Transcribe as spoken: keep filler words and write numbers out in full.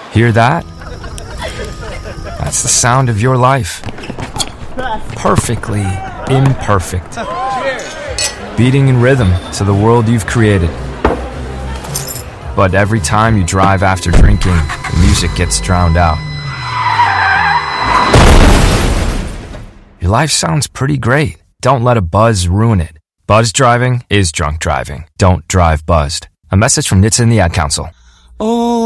Hear that? That's the sound of your life. Perfectly imperfect. Beating in rhythm to the world you've created. But every time you drive after drinking, the music gets drowned out. Your life sounds pretty great. Don't let a buzz ruin it. Buzz driving is drunk driving. Don't drive buzzed. A message from N H T S A and the Ad Council. Oh.